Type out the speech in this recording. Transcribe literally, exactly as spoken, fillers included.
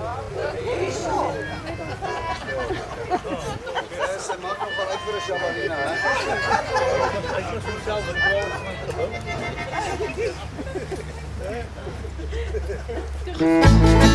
Ze mag nog wel even een Jabalina, hè? Ik was voor mezelf een brood.